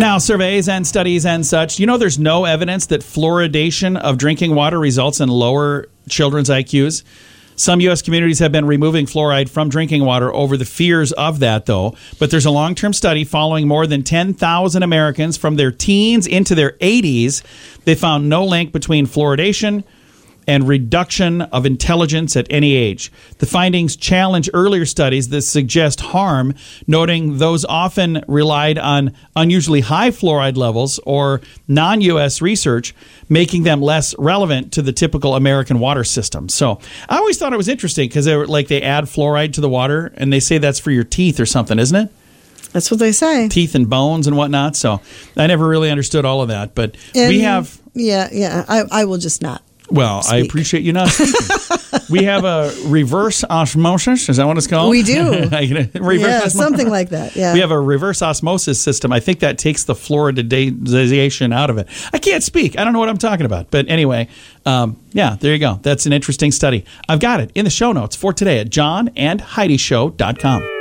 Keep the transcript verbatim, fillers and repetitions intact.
Now, surveys and studies and such, you know there's no evidence that fluoridation of drinking water results in lower children's I Qs. Some U S communities have been removing fluoride from drinking water over the fears of that, though. But there's a long-term study following more than ten thousand Americans from their teens into their eighties. They found no link between fluoridation and reduction of intelligence at any age. The findings challenge earlier studies that suggest harm, noting those often relied on unusually high fluoride levels or non-U S research, making them less relevant to the typical American water system. So I always thought it was interesting because they were like they add fluoride to the water and they say that's for your teeth or something, isn't it? That's what they say. Teeth and bones and whatnot. So I never really understood all of that. But and we have... Yeah, yeah. I, I will just not. Well, speak. I appreciate you not speaking. We have a reverse osmosis. Is that what it's called? We do. reverse yeah, osmosis. Something like that. Yeah. We have a reverse osmosis system. I think that takes the fluoridization out of it. I can't speak. I don't know what I'm talking about. But anyway, um, yeah, there you go. That's an interesting study. I've got it in the show notes for today at john and heidi show dot com.